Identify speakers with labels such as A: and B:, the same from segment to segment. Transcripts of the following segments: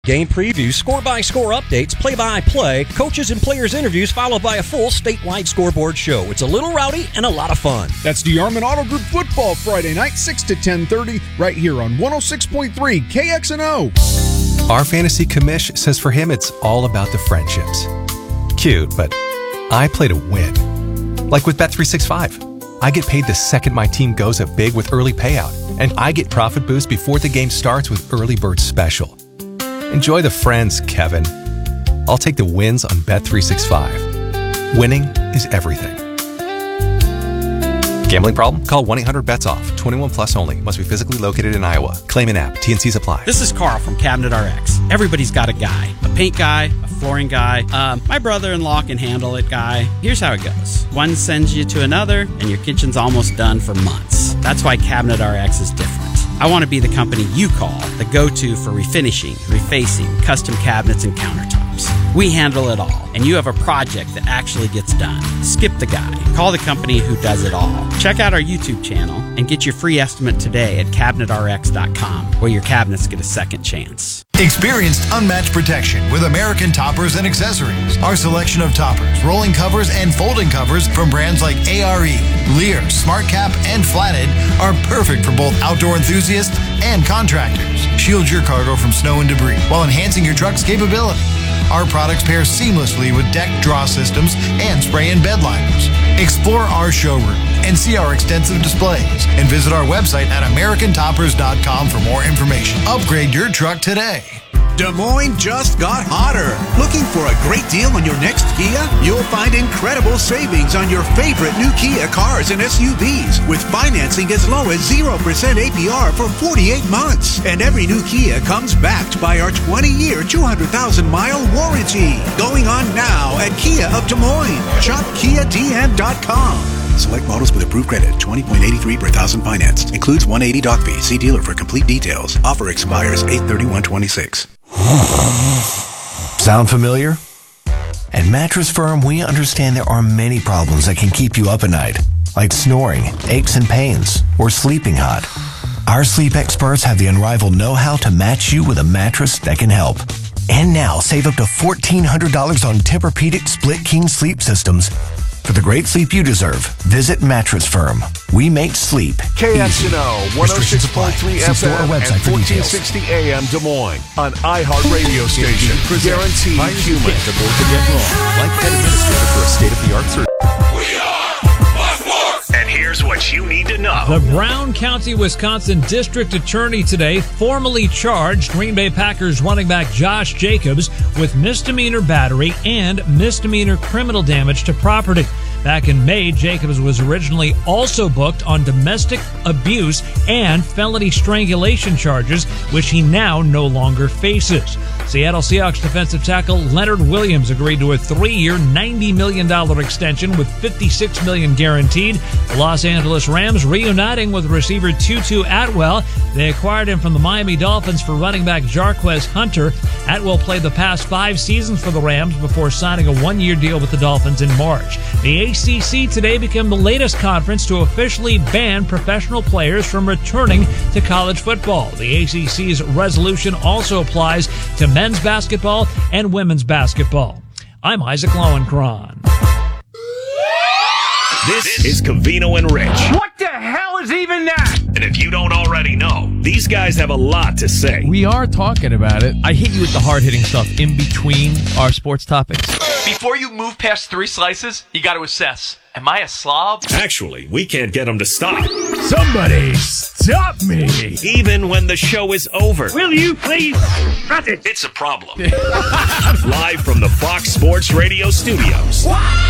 A: Game previews, score-by-score updates, play-by-play, coaches and players' interviews, followed by a full statewide scoreboard show. It's a little rowdy and a lot of fun.
B: That's DeArmond Auto Group football Friday night, 6 to 10:30, right here on 106.3 KXNO.
C: Our fantasy commish says for him it's all about the friendships. Cute, but I play to win. Like with Bet365. I get paid the second my team goes up big with early payout, and I get profit boost before the game starts with Early Bird Special. Enjoy the friends, Kevin. I'll take the wins on Bet365. Winning is everything. Gambling problem? Call 1-800-BETS-OFF. 21 plus only. Must be physically located in Iowa. Claim in app. T&Cs apply.
D: This is Carl from Cabinet RX. Everybody's got a guy. A paint guy, a flooring guy. My brother-in-law can handle it guy. Here's how it goes. One sends you to another, and your kitchen's almost done for months. That's why Cabinet RX is different. I want to be the company you call, the go-to for refinishing, refacing, custom cabinets, and countertops. We handle it all, and you have a project that actually gets done. Skip the guy. Call the company who does it all. Check out our YouTube channel and get your free estimate today at CabinetRx.com, where your cabinets get a second chance.
E: Experienced unmatched protection with American Toppers and Accessories. Our selection of toppers, rolling covers, and folding covers from brands like ARE, Lear, SmartCap, and Flathead are perfect for both outdoor enthusiasts and contractors. Shield your cargo from snow and debris while enhancing your truck's capability. Our products pair seamlessly with deck draw systems and spray and bed liners. Explore our showroom and see our extensive displays, and visit our website at AmericanToppers.com for more information. Upgrade your truck today.
F: Des Moines just got hotter. Looking for a great deal on your next Kia? You'll find incredible savings on your favorite new Kia cars and SUVs with financing as low as 0% APR for 48 months. And every new Kia comes backed by our 20-year, 200,000-mile warranty. Going on now at Kia of Des Moines. Shop KiaDN.com. Select models with approved credit, 20.83 per thousand financed. Includes 180 doc fee. See dealer for complete details. Offer expires 8/31/26.
G: Sound familiar? At Mattress Firm, we understand there are many problems that can keep you up at night, like snoring, aches and pains, or sleeping hot. Our sleep experts have the unrivaled know-how to match you with a mattress that can help. And now, save up to $1,400 on Tempur-Pedic Split King sleep systems. For the great sleep you deserve, visit Mattress Firm. We make sleep
H: KXNO 106.3 FM and 1460 AM Des Moines, an iHeartRadio station. Guaranteed human.
C: Like Head Administrator for a state-of-the-art surgery.
H: And here's what you need to know.
I: The Brown County, Wisconsin District Attorney today formally charged Green Bay Packers running back Josh Jacobs with misdemeanor battery and misdemeanor criminal damage to property. Back in May, Jacobs was originally also booked on domestic abuse and felony strangulation charges, which he now no longer faces. Seattle Seahawks defensive tackle Leonard Williams agreed to a 3-year, $90 million extension with $56 million guaranteed. The Los Angeles Rams reuniting with receiver Tutu Atwell. They acquired him from the Miami Dolphins for running back Jarquez Hunter. Atwell played the past 5 seasons for the Rams before signing a 1-year deal with the Dolphins in March. The ACC today became the latest conference to officially ban professional players from returning to college football. The ACC's resolution also applies to men's basketball and women's basketball. I'm Isaac Lowenkron.
H: This is Covino and Rich.
J: What the hell is even that?
H: And if you don't already know, these guys have a lot to say.
K: We are talking about it. I hit you with the hard-hitting stuff in between our sports topics.
L: Before you move past 3 slices, you got to assess. Am I a slob?
H: Actually, we can't get them to stop.
J: Somebody stop me!
H: Even when the show is over.
J: Will you please stop it?
H: It's a problem. Live from the Fox Sports Radio studios.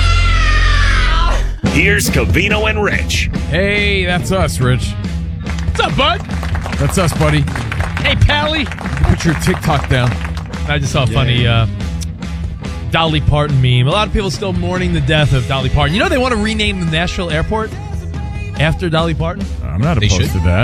H: Here's Covino and Rich.
K: Hey, that's us, Rich.
J: What's up, bud?
K: That's us, buddy.
J: Hey, Pally.
K: Put your TikTok down. I just saw a funny Dolly Parton meme. A lot of people still mourning the death of Dolly Parton. You know they want to rename the Nashville airport after Dolly Parton?
M: I'm not opposed to that.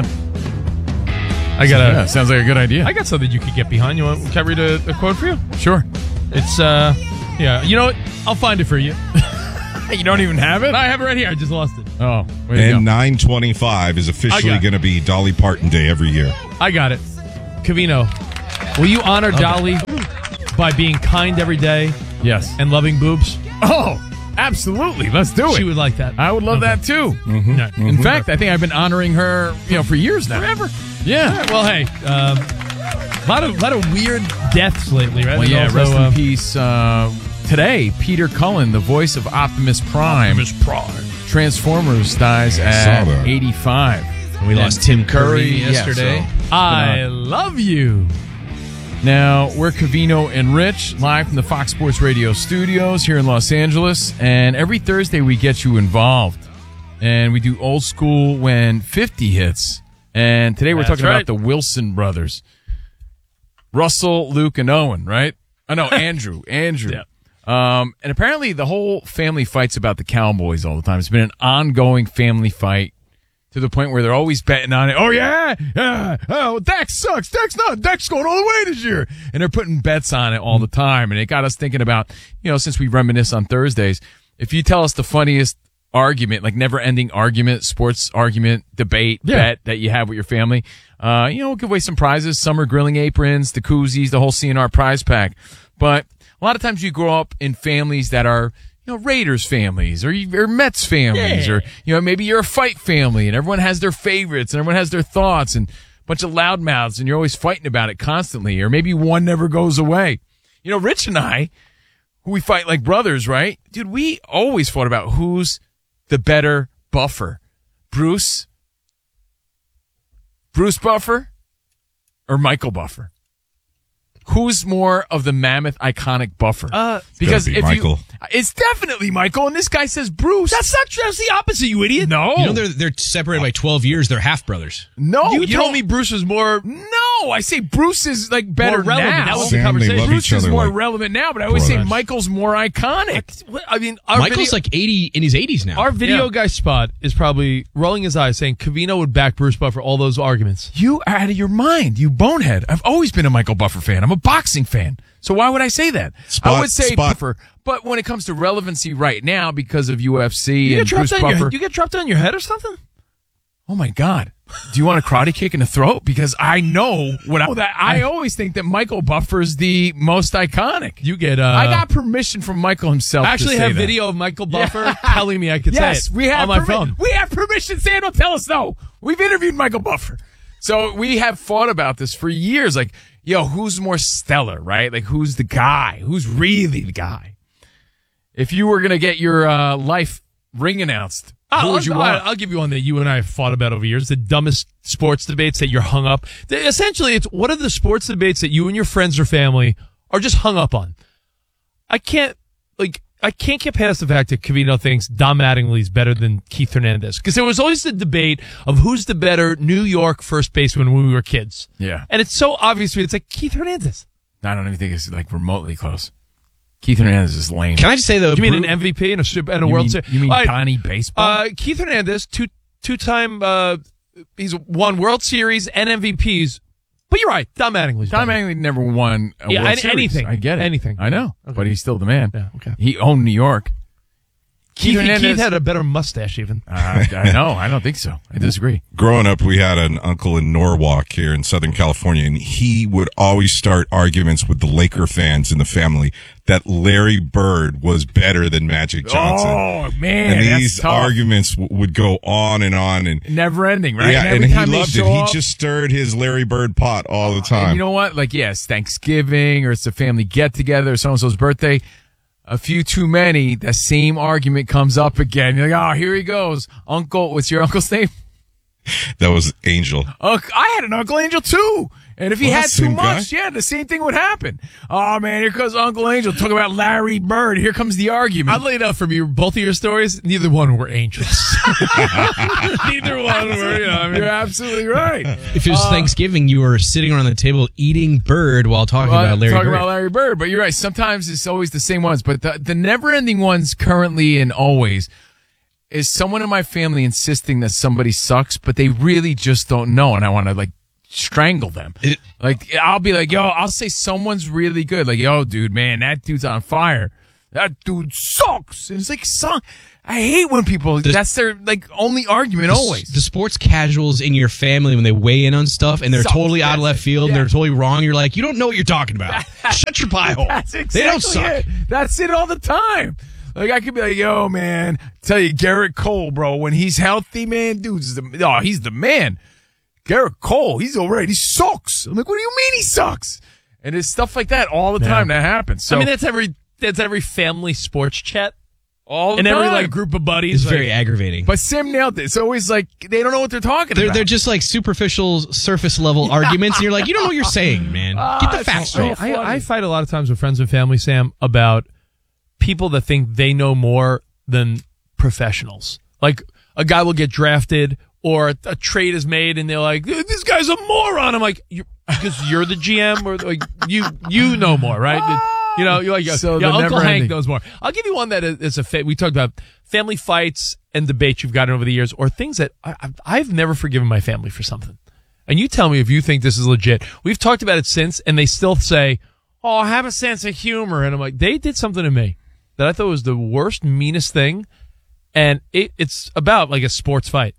M: Sounds like a good idea.
K: I got something you could get behind. Can I read a quote for you?
M: Sure.
K: It's, you know what? I'll find it for you.
M: You don't even have it?
K: I have it right here. I just lost it.
M: Oh,
N: and 9/25 is officially going to be Dolly Parton Day every year.
K: I got it. Covino, Will you honor Dolly by being kind every day?
M: Yes.
K: And loving boobs?
M: Oh, absolutely. Let's do it.
K: She would like that.
M: I would love that too. Mm-hmm. In fact, I think I've been honoring her, for years now.
K: Forever.
M: Yeah.
K: All right, well, hey, a lot of weird deaths lately, right?
M: Well, yeah.
K: Also,
M: Rest in peace. Today, Peter Cullen, the voice of Optimus Prime, Transformers, dies at 85.
N: And we lost Tim Curry yesterday.
M: Yeah, so,
K: I love you.
M: Now, we're Covino and Rich, live from the Fox Sports Radio studios here in Los Angeles. And every Thursday, we get you involved. And we do old school when 50 hits. And today, we're talking about the Wilson brothers. Russell, Luke, and Owen, right? Oh, no, Andrew.
K: Yeah.
M: And apparently, the whole family fights about the Cowboys all the time. It's been an ongoing family fight. To the point where they're always betting on it. Oh, yeah. Oh, Dak sucks. Dak's going all the way this year. And they're putting bets on it all the time. And it got us thinking about, since we reminisce on Thursdays, if you tell us the funniest argument, like never-ending argument, sports argument, debate, bet that you have with your family, we'll give away some prizes, summer grilling aprons, the koozies, the whole CNR prize pack. But a lot of times you grow up in families that are Raiders families or Mets families or, maybe you're a fight family and everyone has their favorites and everyone has their thoughts and a bunch of loudmouths and you're always fighting about it constantly or maybe one never goes away. Rich and I, who we fight like brothers, right? Dude, we always fought about who's the better buffer. Bruce Buffer or Michael Buffer? Who's more of the mammoth iconic buffer? Because if Michael. It's definitely Michael, and this guy says Bruce.
K: That's not true. That's the opposite, you idiot.
M: No.
N: They're separated by 12 years. They're half brothers.
M: No.
K: You told me Bruce was more...
M: No, I say Bruce is better
K: more relevant.
M: now.
K: That was the conversation.
M: Bruce is more relevant now, but I always say Michael's more iconic.
K: I mean,
N: Michael's like 80 in his 80s now.
K: Our video guy Spot is probably rolling his eyes saying Covino would back Bruce Buffer all those arguments.
M: You are out of your mind, you bonehead. I've always been a Michael Buffer fan. I'm a boxing fan. So why would I say that? I would say Buffer. But when it comes to relevancy right now because of UFC and Bruce Buffer.
K: You get dropped on your head or something?
M: Oh, my God. Do you want a karate kick in the throat? Because I know I always think that Michael Buffer's the most iconic.
K: You get
M: I got permission from Michael himself
K: I actually
M: to say
K: have
M: that.
K: video of Michael Buffer telling me I could say it
M: we have
K: on my phone.
M: We have permission. Sam, don't tell us no. We've interviewed Michael Buffer. So we have fought about this for years. Like, who's more stellar, right? Like, who's the guy? Who's really the guy? If you were going to get your life ring announced, who would you want?
K: I'll give you one that you and I have fought about over years. The dumbest sports debates that you're hung up. Essentially, it's what are the sports debates that you and your friends or family are just hung up on? I can't get past the fact that Covino thinks Dom Mattingly's better than Keith Hernandez. Because there was always the debate of who's the better New York first baseman when we were kids.
M: Yeah.
K: And it's so obvious to me. It's like Keith Hernandez.
M: I don't even think it's remotely close. Keith Hernandez is lame.
N: Can I just say, though?
K: You mean an MVP and a World Series?
M: You mean Donnie Baseball?
K: Keith Hernandez, two-time, he's won World Series and MVPs. But you're right. Dom Mattingly's
M: Dom Mattingly never won a World Series.
K: Anything.
M: I get it.
K: Anything.
M: I know. Okay. But he's still the man.
K: Yeah, okay.
M: He owned New York.
K: Keith had a better mustache, even.
M: I know. I don't think so. I disagree.
O: Growing up, we had an uncle in Norwalk here in Southern California, and he would always start arguments with the Laker fans in the family that Larry Bird was better than Magic Johnson.
M: Oh, man.
O: And these
M: that's tough.
O: arguments would go on and on. And
M: never ending, right?
O: Yeah, and
M: he
O: loved it. He just stirred his Larry Bird pot all the time.
M: And you know what? It's Thanksgiving or it's a family get-together or so-and-so's birthday. A few too many, the same argument comes up again. You're like, here he goes. Uncle, what's your uncle's name?
O: That was Angel.
M: I had an Uncle Angel, too. And if he had too much, the same thing would happen. Oh, man, here comes Uncle Angel talking about Larry Bird. Here comes the argument.
K: I laid out from both of your stories. Neither one were angels. Neither one were.
M: You're absolutely right.
N: If it was Thanksgiving, you were sitting around the table eating bird while talking about Larry Bird.
M: But you're right. Sometimes it's always the same ones. But the never-ending ones currently and always is someone in my family insisting that somebody sucks, but they really just don't know. And I want to, strangle them. I'll be like, I'll say someone's really good. Dude, man, that dude's on fire. that dude sucks. And it's like, son, I hate when people, that's their like only argument always.
N: The sports casuals in your family, when they weigh in on stuff and they're totally out of left field and they're totally wrong, you're like, you don't know what you're talking about. Shut your pie hole.
M: That's exactly
N: they don't suck.
M: it. That's it all the time. Like, I could be like, yo, man, tell you, Garrett Cole, bro, when he's healthy, man, he's the man. Garrett Cole, he's all right. He sucks. I'm like, what do you mean he sucks? And it's stuff like that all the time that happens. So,
K: I mean, that's every family sports chat.
M: All the
K: and
M: time.
K: every like group of buddies.
N: It's
K: like,
N: very aggravating.
M: But Sim nailed it. It's always like they don't know what they're talking about.
N: They're just like superficial, surface level arguments, and you're like, you don't know what you're saying, man. Get the facts straight.
K: I fight a lot of times with friends and family, Sam, about people that think they know more than professionals. Like a guy will get drafted or a trade is made, and they're like, "This guy's a moron." I'm like, because you're the GM, or like you know more, right? You know, you're like,
M: So
K: yeah,
M: the
K: Uncle Hank
M: never-ending.
K: knows more. I'll give you one that is we talked about family fights and debates you've gotten over the years, or things that I've never forgiven my family for something. And you tell me if you think this is legit. We've talked about it since, and they still say, "Oh, have a sense of humor." And I'm like, they did something to me that I thought was the worst, meanest thing. And it's about like a sports fight.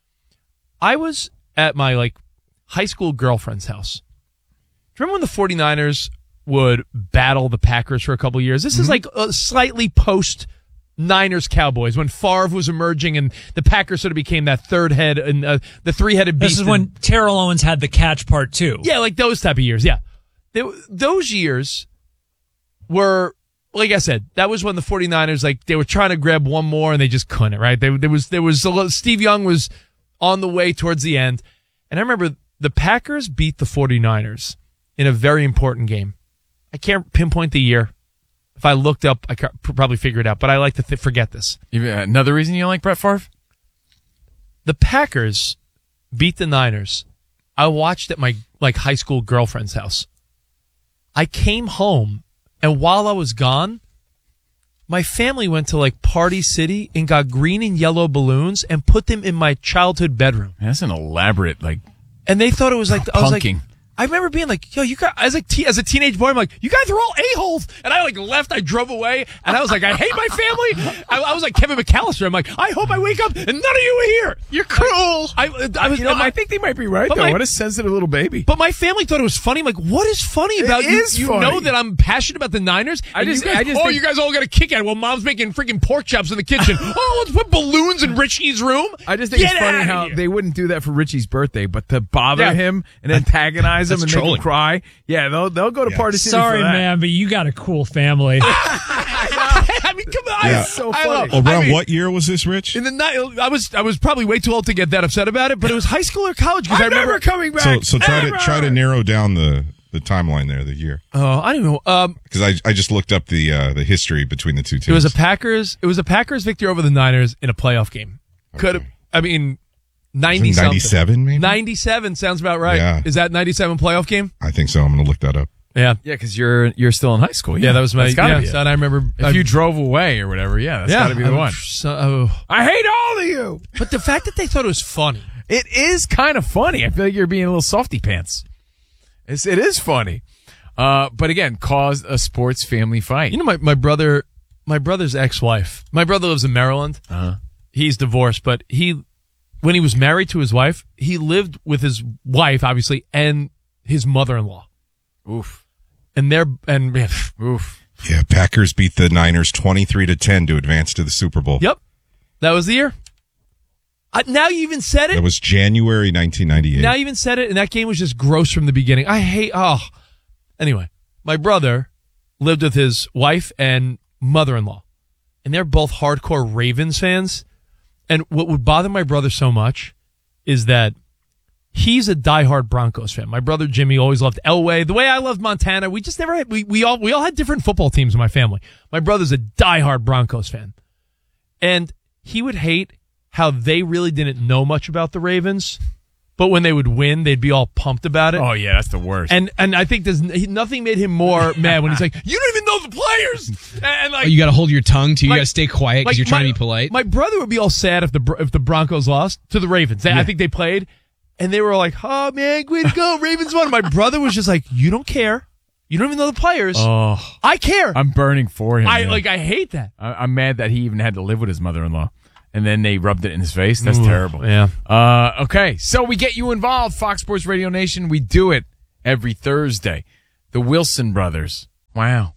K: I was at my like high school girlfriend's house. Do you remember when the 49ers would battle the Packers for a couple of years? This is like slightly post Niners Cowboys, when Favre was emerging and the Packers sort of became that third head and the three-headed beast.
I: This is when Terrell Owens had the catch part 2.
K: Yeah, like those type of years. Yeah. Those years were, like I said, that was when the 49ers, like, they were trying to grab one more and they just couldn't, right? There was Steve Young was on the way towards the end. And I remember the Packers beat the 49ers in a very important game. I can't pinpoint the year. If I looked up, I could probably figure it out, but I like to forget this.
M: Another reason you don't like Brett Favre?
K: The Packers beat the Niners. I watched at my like high school girlfriend's house. I came home, and while I was gone, my family went to like Party City and got green and yellow balloons and put them in my childhood bedroom.
M: That's an elaborate, like,
K: and they thought it was like, I was like,
M: punking.
K: I remember being like, yo, you guys, as a teenage boy, I'm like, you guys are all a-holes. And I like left, I drove away, and I was like, I hate my family. I was like Kevin McAllister. I'm like, I hope I wake up and none of you are here. You're cruel.
M: I think they might be right, though. What a sensitive little baby.
K: But my family thought it was funny. I'm like, what is funny about you? You know that I'm passionate about the Niners? You guys all got a kick out of it while mom's making freaking pork chops in the kitchen. Oh, let's put balloons in Richie's room.
M: I just think it's funny how they wouldn't do that for Richie's birthday, but to bother him and antagonize him and make him cry. Yeah, they'll go to Party City.
I: Sorry,
M: for that.
I: man, but you got a cool family.
K: I mean, come on.
O: Yeah.
K: It's so funny.
O: Around what year was this, Rich?
K: In the night, I was probably way too old to get that upset about it, but it was high school or college.
M: I'm never coming back.
O: So try to narrow down the timeline there, the year.
K: Oh, I don't know.
O: Because I just looked up the history between the two teams.
K: It was a Packers victory over the Niners in a playoff game.
O: Okay.
K: 97
O: maybe?
K: 97 sounds about right.
O: Yeah.
K: Is that 97 playoff game?
O: I think so. I'm going to look that up.
K: Yeah.
M: Yeah, because you're still in high school.
K: Yeah, that was my.
M: That's gotta be it.
K: And I remember
M: if you drove away or whatever. Yeah, that's got to be the one. I hate all of you.
K: But the fact that they thought it was funny.
M: It is kind of funny. I feel like you're being a little softy pants. It is funny. But again, caused a sports family fight.
K: You know, my brother's ex-wife. My brother lives in Maryland. He's divorced, but when he was married to his wife, he lived with his wife, obviously, and his mother-in-law.
M: Oof.
K: Oof.
O: Yeah, Packers beat the Niners 23-10 to advance to the Super Bowl.
K: Yep. That was the year. Now you even said it.
O: That was January 1998.
K: Now you even said it, and that game was just gross from the beginning. Anyway, my brother lived with his wife and mother-in-law, and they're both hardcore Ravens fans. And what would bother my brother so much is that he's a diehard Broncos fan. My brother Jimmy always loved Elway. The way I loved Montana, we just never had, we all had different football teams in my family. My brother's a diehard Broncos fan. And he would hate how they really didn't know much about the Ravens, but when they would win, they'd be all pumped about it.
M: Oh yeah, that's the worst.
K: And I think nothing made him more mad when he's like, "You don't even know the players." And like,
N: you got to hold your tongue too. You
K: like-
N: got to stay quiet because
K: like
N: you're trying
K: my-
N: to be polite.
K: My brother would be all sad if the Broncos lost to the Ravens. I think they played, and they were like, "Oh man, way to go, Ravens won." My brother was just like, "You don't care. You don't even know the players.
M: Oh,
K: I care.
M: I'm burning for him.
K: I
M: man.
K: I hate that.
M: I'm mad that he even had to live with his mother-in-law, and then they rubbed it in his face. That's
K: Ooh,
M: terrible.
K: yeah.
M: Okay, so we get you involved, Fox Sports Radio Nation. We do it every Thursday. The Wilson brothers. Wow.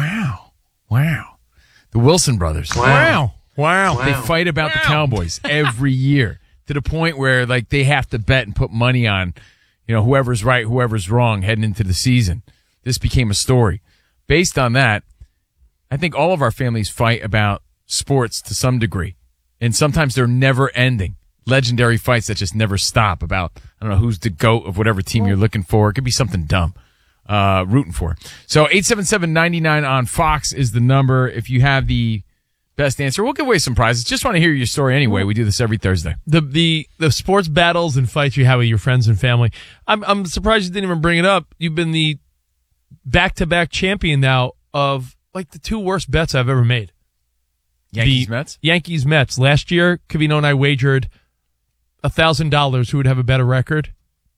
M: The Wilson brothers.
K: Wow.
M: They fight about the Cowboys every year to the point where like they have to bet and put money on, whoever's right, whoever's wrong heading into the season. This became a story. Based on that, I think all of our families fight about sports to some degree. And sometimes they're never ending. Legendary fights that just never stop about, I don't know, who's the GOAT of whatever team you're looking for. It could be something dumb. Rooting for. So 877-99 on Fox is the number. If you have the best answer, we'll give away some prizes. Just want to hear your story anyway. We do this every Thursday.
K: The sports battles and fights you have with your friends and family. I'm surprised you didn't even bring it up. You've been the back-to-back champion now of like the two worst bets I've ever made.
M: Yankees-Mets?
K: Yankees-Mets. Last year, Covino and I wagered $1,000 who would have a better record.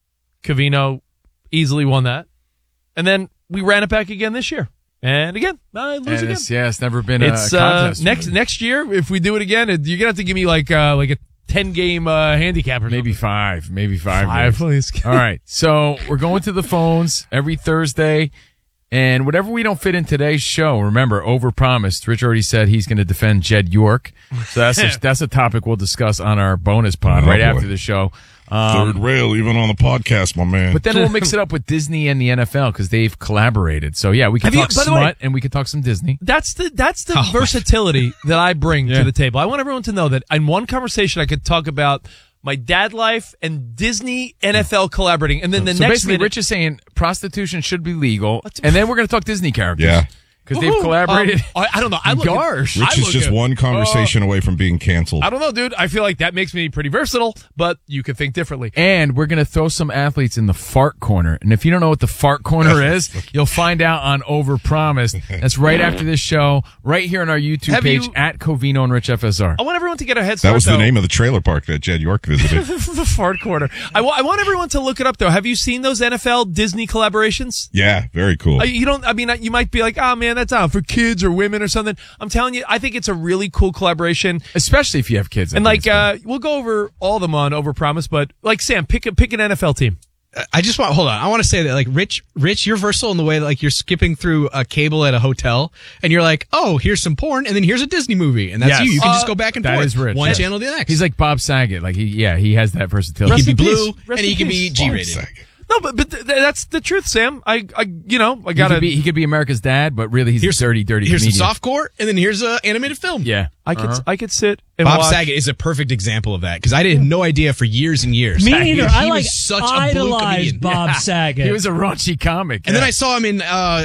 K: Covino easily won that. And then we ran it back again this year. And again, I lose again.
M: It's never been a contest.
K: Next year, if we do it again, you're going to have to give me like a 10-game handicap or
M: maybe
K: something.
M: Maybe five.
K: Five, please.
M: All right. So we're going to the phones every Thursday. And whatever we don't fit in today's show, remember, overpromised. Rich already said he's going to defend Jed York. So that's a topic we'll discuss on our bonus pod after the show.
O: Third rail, even on the podcast, my man.
M: But then we'll mix it up with Disney and the NFL because they've collaborated. So yeah, we can talk smut and we can talk some Disney.
K: That's the versatility that I bring to the table. I want everyone to know that in one conversation I could talk about my dad life and Disney NFL collaborating, and then the next
M: basically,
K: minute,
M: Rich is saying prostitution should be legal, and then we're going to talk Disney characters.
O: Yeah.
M: Because they've collaborated.
K: I don't know.
O: Rich is just one conversation away from being canceled.
K: I don't know, dude. I feel like that makes me pretty versatile, but you can think differently.
M: And we're going to throw some athletes in the fart corner. And if you don't know what the fart corner is, you'll find out on Overpromised. That's right after this show, right here on our YouTube page at Covino and Rich FSR.
K: I want everyone to get a head start.
O: That was the name of the trailer park that Jed York visited.
K: The fart corner. I want everyone to look it up, though. Have you seen those NFL Disney collaborations?
O: Yeah, very cool.
K: You might be like, oh, man, that's out for kids or women or something. I'm telling you, I think it's a really cool collaboration,
M: especially if you have kids.
K: And we'll go over all of them on Overpromise, but like Sam, pick an NFL team.
N: I just want I want to say that like Rich, you're versatile in the way that like you're skipping through a cable at a hotel and you're like, oh, here's some porn and then here's a Disney movie and that's you. You can just go back and forth.
M: That is Rich.
N: One channel to the next.
M: He's like Bob Saget. Like he has that versatility.
N: He can be blue and he can be G-rated.
K: No, but that's the truth, Sam. I gotta.
M: He could be America's dad, but really he's a dirty
N: Here's
M: comedian.
N: some softcore, and then here's an animated film.
M: Yeah,
K: I could sit and
N: Bob
K: watch.
N: Saget is a perfect example of that because I had no idea for years and years.
P: Me neither.
N: He was such a blue comedian.
P: Bob Saget.
M: He was a raunchy comic.
N: And then I saw him in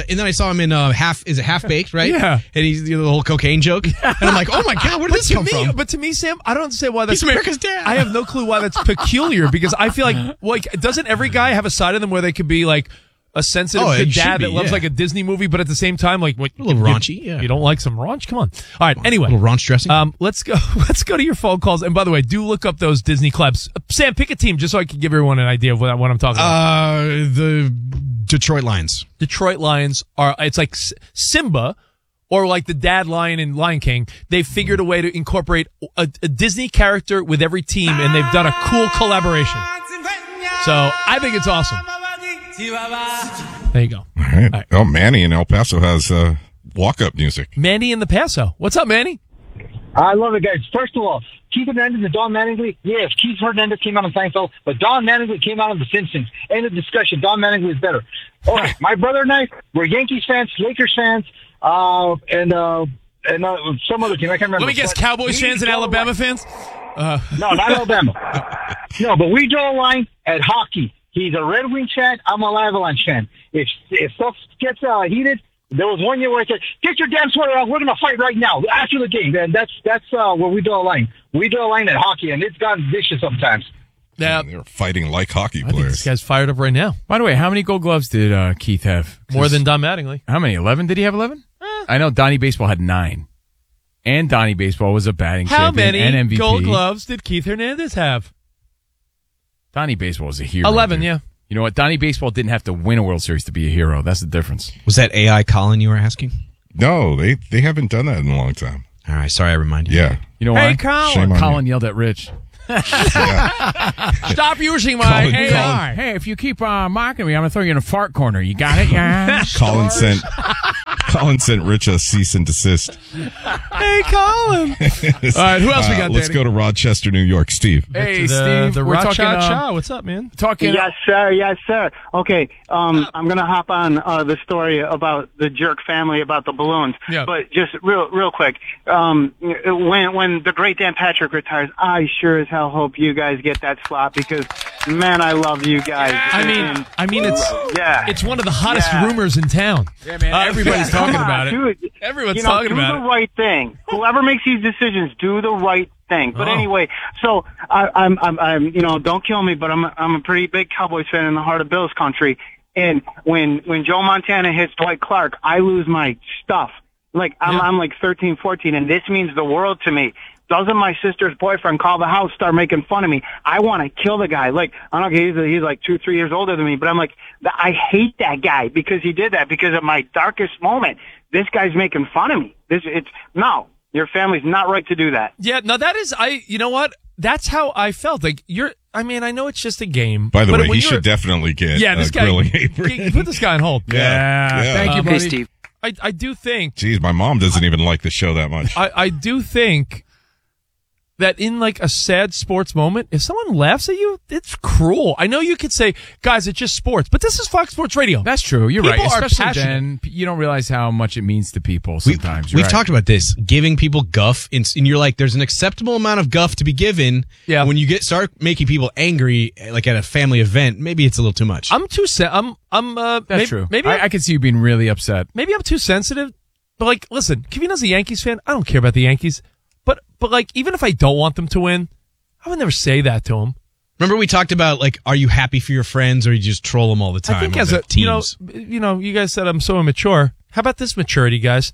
N: Half Baked, right?
K: Yeah.
N: And he's the whole cocaine joke. And I'm like, oh my God, where did this come from?
K: But to me, Sam, I don't understand why that's
N: He's America's dad.
K: I have no clue why that's peculiar because I feel like doesn't every guy have a side of them where they could be like a sensitive good dad that loves like a Disney movie, but at the same time, like
N: a little raunchy. Yeah.
K: You don't like some raunch? Come on. All right. Anyway,
N: a little raunch dressing.
K: Let's go to your phone calls. And by the way, do look up those Disney clubs. Sam, pick a team just so I can give everyone an idea of what I'm talking about.
N: The Detroit Lions.
K: Detroit Lions it's like Simba. Or like the dad lion in Lion King, they've figured a way to incorporate a Disney character with every team, and they've done a cool collaboration. So I think it's awesome. There you go.
O: All right. Oh, Manny in El Paso has walk-up music.
K: Manny in the Paso. What's up, Manny?
Q: I love it, guys. First of all, Keith Hernandez and Don Mattingly. Yes, Keith Hernandez came out on Seinfeld, but Don Mattingly came out on The Simpsons. End of discussion. Don Mattingly is better. All right, my brother and I, we're Yankees fans, Lakers fans, and some other team. I can't remember.
K: Let me guess, Cowboys fans and Alabama fans?
Q: No, not Alabama. No, but we draw a line at hockey. He's a Red Wings fan. I'm an Avalanche fan. If stuff gets heated, there was one year where I said, "Get your damn sweater off. We're going to fight right now after the game." And that's where we draw a line. We draw a line at hockey, and it's gotten vicious sometimes.
K: Yeah,
O: they're fighting like hockey
K: I think
O: players.
K: this guy's fired up right now.
M: By the way, how many Gold Gloves did Keith have?
K: More than Don Mattingly.
M: How many? 11? Did he have 11? I know Donnie Baseball had 9. And Donnie Baseball was a batting
K: How
M: champion
K: many
M: and MVP.
K: Gold Gloves did Keith Hernandez have?
M: Donnie Baseball was a hero.
K: 11,
M: dude.
K: yeah.
M: You know what? Donnie Baseball didn't have to win a World Series to be a hero. That's the difference.
N: Was that AI Colin you were asking?
O: No, they haven't done that in a long time.
N: All right, sorry I reminded you.
O: Yeah.
M: You know why?
K: Hey, Colin.
O: Shame on
M: Colin yelled at Rich.
K: Stop using my AI.
M: Hey, if you keep mocking me, I'm going to throw you in a fart corner. You got it? Yeah.
O: Colin sent Rich a cease and desist.
K: Hey, Colin. All right, who else we got,
O: Let's
K: Danny?
O: go to Rochester, New York. Steve.
M: Hey, Steve.
K: The
M: we're
K: Rocha
M: talking,
K: Cha. What's up, man?
M: Talking.
Q: Yes, sir. Yes, sir. Okay, I'm going to hop on the story about the Jerk family, about the balloons.
K: Yeah.
Q: But just real quick, when the great Dan Patrick retires, I sure as hell hope you guys get that slot because, man, I love you guys.
K: I mean, it's one of the hottest rumors in town.
M: Yeah, man. Everybody's talking about it.
Q: Dude,
K: Everyone's talking about
Q: do the right thing. Whoever makes these decisions, do the right thing. But anyway, so I'm don't kill me, but I'm a pretty big Cowboys fan in the heart of Bills country. And when Joe Montana hits Dwight Clark, I lose my stuff. Like I'm like 13, 14, and this means the world to me. Doesn't my sister's boyfriend call the house, start making fun of me? I want to kill the guy. Like, I don't know, he's like 2-3 years older than me, but I'm like, I hate that guy because he did that because of my darkest moment. This guy's making fun of me. No, your family's not right to do that.
K: Yeah, no, that is, you know what? That's how I felt. Like, I know it's just a game.
O: By the way, he should definitely get
K: this guy,
O: grilling apron.
K: Put this guy on hold.
O: Yeah.
M: Thank you, buddy.
L: Hey, Steve.
K: I do think.
O: Jeez, my mom doesn't even like the show that much.
K: I do think that in like a sad sports moment, if someone laughs at you, it's cruel. I know you could say, guys, it's just sports, but this is Fox Sports Radio.
M: That's true. You're
K: People
M: right.
K: are
M: Especially
K: passionate.
M: then, you don't realize how much it means to people sometimes.
N: We've talked about this, giving people guff, and you're like, there's an acceptable amount of guff to be given.
K: Yeah.
N: When you start making people angry, like at a family event, maybe it's a little too much.
K: I'm too
M: That's true.
K: Maybe
M: I could see you being really upset.
K: Maybe I'm too sensitive. But like, listen, Kevino's a Yankees fan. I don't care about the Yankees. But like, even if I don't want them to win, I would never say that to him.
N: Remember we talked about, like, are you happy for your friends or you just troll them all the time?
K: I think as a
N: teams?
K: you guys said I'm so immature. How about this maturity, guys?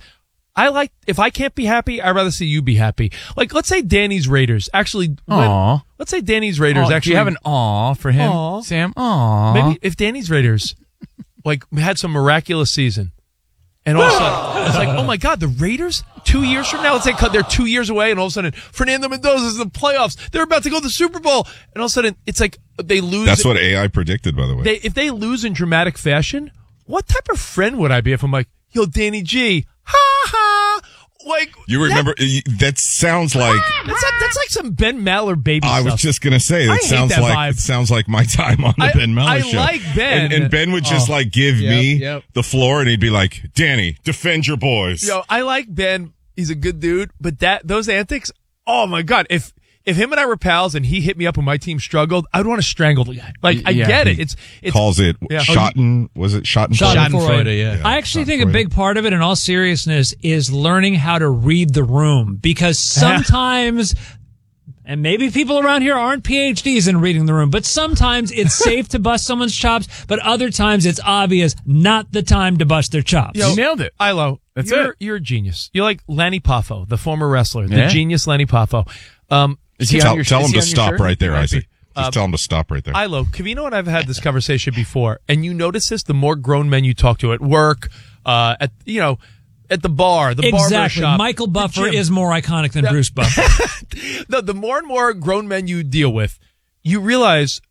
K: If I can't be happy, I'd rather see you be happy. Like, let's say Danny's Raiders actually. Let's say Danny's Raiders actually.
M: Do you have an aw for him, Sam? Aw.
K: Maybe if Danny's Raiders, like, had some miraculous season. And all of a sudden, it's like, oh my God, the Raiders 2 years from now, let's say they're 2 years away, and all of a sudden, Fernando Mendoza's in the playoffs. They're about to go to the Super Bowl, and all of a sudden, it's like they lose.
O: That's what AI predicted, by the way.
K: If they lose in dramatic fashion, what type of friend would I be if I'm like, yo, Danny G, ha ha, like
O: you remember that sounds like
K: that's like some Ben Maller baby
O: I
K: stuff.
O: was just gonna say
K: I
O: that
K: hate
O: sounds
K: that
O: like
K: vibe.
O: it sounds like my time on the Ben Maller show.
K: I like Ben,
O: and Ben would just like give me the floor, and he'd be like, "Danny, defend your boys."
K: Yo, I like Ben. He's a good dude, but those antics. Oh my God, if him and I were pals and he hit me up when my team struggled, I'd want to strangle the guy. Like, I get it. It's
O: calls it Schotten. Was it
I: Schadenfreude? Yeah. I actually think a big part of it, in all seriousness, is learning how to read the room, because sometimes. And maybe people around here aren't PhDs in reading the room, but sometimes it's safe to bust someone's chops, but other times it's obvious not the time to bust their chops.
K: You nailed it. Ilo, you're a genius. You're like Lanny Poffo, the former wrestler, the genius Lanny Poffo.
O: Tell him to stop right there, Isaac. Just tell him to stop right there.
K: Ilo, Kevino and I have had this conversation before, and you notice this, the more grown men you talk to at work, at the bar, the barber shop.
I: Michael Buffer is more iconic than Bruce Buffer.
K: The more and more grown men you deal with, you realize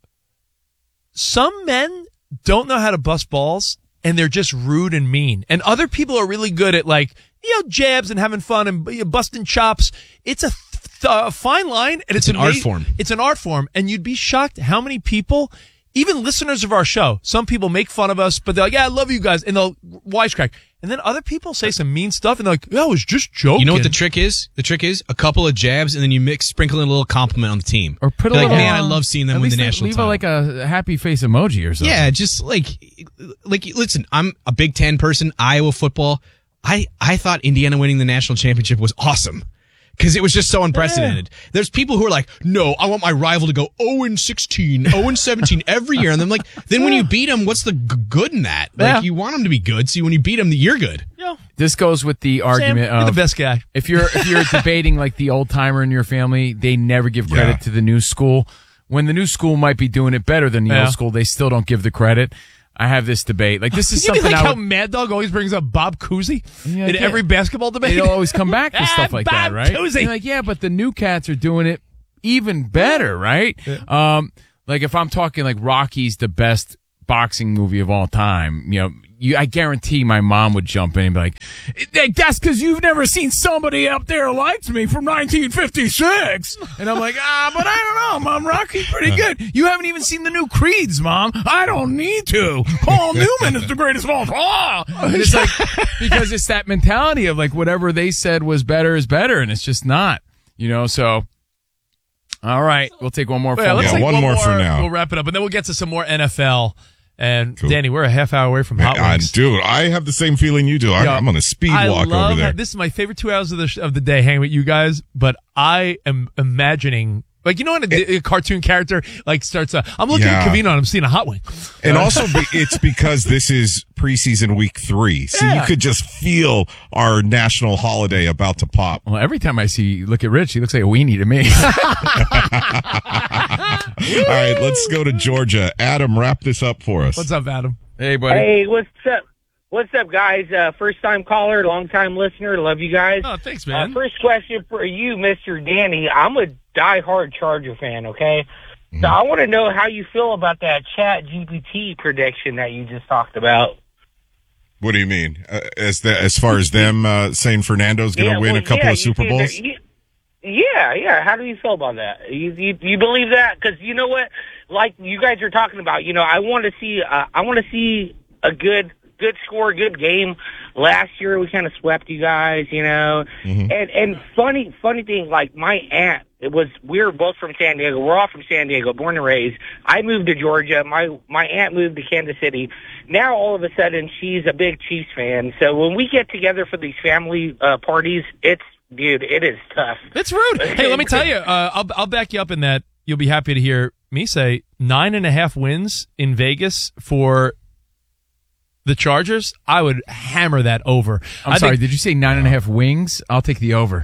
K: some men don't know how to bust balls, and they're just rude and mean. And other people are really good at, like, jabs and having fun and busting chops. It's a fine line, and it's
N: an art form.
K: It's an art form, and you'd be shocked how many people, even listeners of our show, some people make fun of us, but they're like, yeah, I love you guys, and they'll wisecrack. And then other people say some mean stuff, and they're like, yeah, I was just joking.
N: You know what the trick is? The trick is a couple of jabs, and then you sprinkle in a little compliment on the team.
M: Or put
N: like,
M: little,
N: man, I love seeing them win the national
M: leave
N: title.
M: Leave a happy face emoji or something.
N: Yeah, just like, listen, I'm a Big Ten person, Iowa football. I thought Indiana winning the national championship was awesome. Because it was just so unprecedented. Yeah. There's people who are like, no, I want my rival to go 0-16, 0-17 every year. And then when you beat them, what's the good in that? Like, you want them to be good. So when you beat them, you're good.
K: Yeah.
M: This goes with the argument
K: Sam, you're the best guy.
M: If you're debating like the old timer in your family, they never give credit to the new school. when the new school might be doing it better than the old school, they still don't give the credit. I have this debate. Like, this is something
K: like how Mad Dog always brings up Bob Cousy in every basketball debate?
M: It'll always come back to stuff like that, right?
K: Cousy.
M: Like, yeah, but the new cats are doing it even better, right?
K: Yeah.
M: Like, if I'm talking like Rocky's the best boxing movie of all time, I guarantee my mom would jump in and be like, that's because you've never seen Somebody Up There Likes Me from 1956. And I'm like, but I don't know, Mom. Rocky's pretty good. You haven't even seen the new Creeds, Mom. I don't need to. Paul Newman is the greatest of all time. And it's like, because it's that mentality of like whatever they said was better is better, and it's just not, so. All right, we'll take one more.
K: Let's take
O: one more for now.
K: We'll wrap it up, and then we'll get to some more NFL. And cool. Danny, we're a half hour away from Hot Wings.
O: Dude, I have the same feeling you do. I'm on a speed walk over there.
K: This is my favorite 2 hours of the day hanging with you guys, but I am imagining, like, when a cartoon character like starts, I'm looking at Covino and I'm seeing a Hot Wing.
O: And also it's because this is preseason week 3. So you could just feel our national holiday about to pop.
M: Well, every time I look at Rich, he looks like a weenie to me.
O: All right, let's go to Georgia. Adam, wrap this up for us.
K: What's up, Adam?
M: Hey, buddy.
P: Hey, what's up? What's up, guys? First-time caller, long-time listener. Love you guys.
K: Oh, thanks, man.
P: First question for you, Mr. Danny. I'm a die-hard Charger fan, okay? So I want to know how you feel about that Chat GPT prediction that you just talked about.
O: What do you mean? As far as them saying Fernando's going to win a couple of Super Bowls?
P: Yeah. How do you feel about that? You believe that? Because you know what? Like you guys are talking about, I want to see a good score, good game. Last year we kind of swept you guys, Mm-hmm. And funny thing, like my aunt, we were both from San Diego. We're all from San Diego, born and raised. I moved to Georgia. My aunt moved to Kansas City. Now all of a sudden she's a big Chiefs fan. So when we get together for these family parties, it is tough.
K: It's rude. Hey, let me tell you, I'll back you up in that. You'll be happy to hear me say 9.5 wins in Vegas for the Chargers. I would hammer that over.
M: I'm sorry, did you say 9.5 wings? I'll take the over.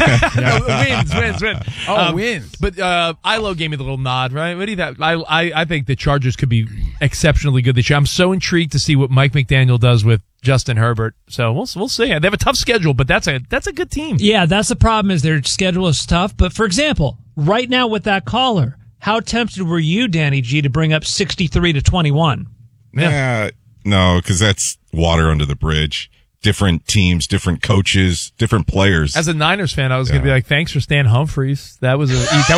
K: Wins.
M: Oh, wins.
K: But Ilo gave me the little nod, right? What do you think? I think the Chargers could be exceptionally good this year. I'm so intrigued to see what Mike McDaniel does with Justin Herbert. So we'll see. They have a tough schedule, but that's a good team.
I: Yeah, that's the problem is their schedule is tough. But for example, right now with that caller, how tempted were you, Danny G, to bring up 63-21?
O: Yeah. No, because that's water under the bridge. Different teams, different coaches, different players.
K: As a Niners fan, I was going to be like, "Thanks for Stan Humphries. That was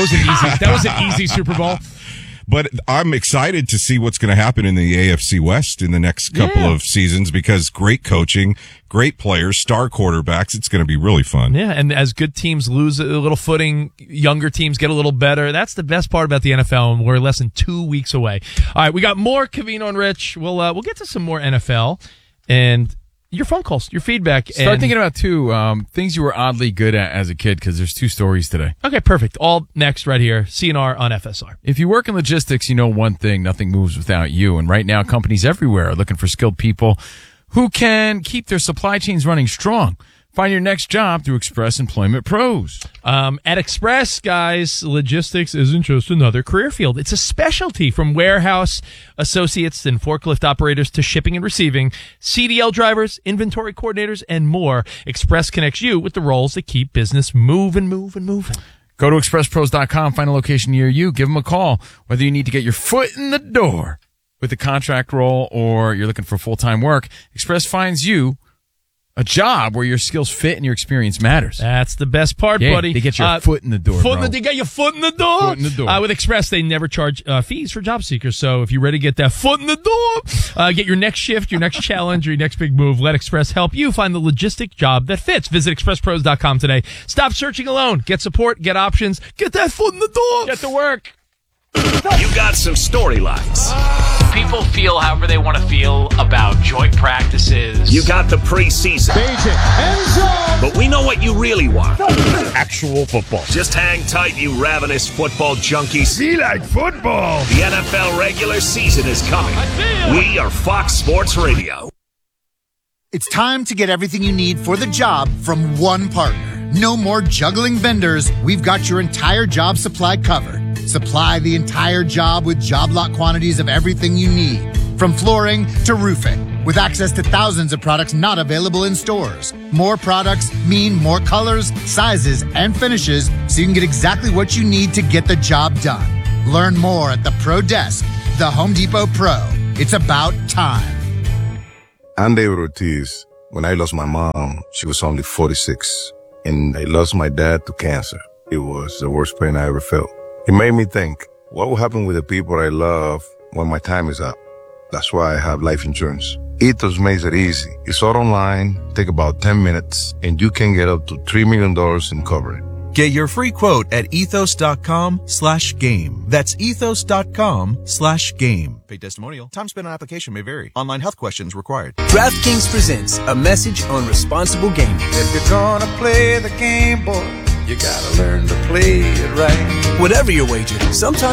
K: an easy Super Bowl."
O: But I'm excited to see what's going to happen in the AFC West in the next couple of seasons because great coaching, great players, star quarterbacks. It's going to be really fun.
K: Yeah, and as good teams lose a little footing, younger teams get a little better. That's the best part about the NFL, and we're less than 2 weeks away. All right, we got more Covino and Rich. We'll get to some more NFL and your phone calls, your feedback.
M: Start thinking about things you were oddly good at as a kid because there's 2 stories today.
K: Okay, perfect. All next right here. CNR on FSR.
M: If you work in logistics, you know one thing, nothing moves without you. And right now, companies everywhere are looking for skilled people who can keep their supply chains running strong. Find your next job through Express Employment Pros.
K: At Express, guys, logistics isn't just another career field. It's a specialty from warehouse associates and forklift operators to shipping and receiving, CDL drivers, inventory coordinators, and more. Express connects you with the roles that keep business moving.
M: Go to expresspros.com, find a location near you, give them a call. Whether you need to get your foot in the door with a contract role or you're looking for full-time work, Express finds you a job where your skills fit and your experience matters.
K: That's the best part, buddy.
M: They get your foot in the door,
K: They get your foot in the door.
M: Foot in the door.
K: With Express, they never charge fees for job seekers. So if you're ready to get that foot in the door, get your next shift, your next challenge, or your next big move, let Express help you find the logistic job that fits. Visit expresspros.com today. Stop searching alone. Get support, get options, get that foot in the door.
M: Get to work.
R: You got some storylines.
L: People feel however they want to feel about joint practices.
R: You got the preseason. But we know what you really want.
J: Actual football.
R: Just hang tight, you ravenous football junkies.
J: We like football.
R: The NFL regular season is coming. We are Fox Sports Radio.
S: It's time to get everything you need for the job from one partner. No more juggling vendors. We've got your entire job supply covered. Supply the entire job with job lot quantities of everything you need, from flooring to roofing, with access to thousands of products not available in stores. More products mean more colors, sizes, and finishes, so you can get exactly what you need to get the job done. Learn more at the Pro Desk, the Home Depot Pro. It's about time.
T: I'm David Ortiz. When I lost my mom, she was only 46, and I lost my dad to cancer. It was the worst pain I ever felt. It made me think, what will happen with the people I love when my time is up? That's why I have life insurance. Ethos makes it easy. It's all online, take about 10 minutes, and you can get up to $3 million in coverage.
U: Get your free quote at ethos.com/game. That's ethos.com/game. Paid testimonial. Time spent on application may vary. Online health questions required.
V: DraftKings presents a message on responsible gaming.
W: If you're gonna play the game, boy, you gotta learn to play it right.
V: Whatever your wager, sometimes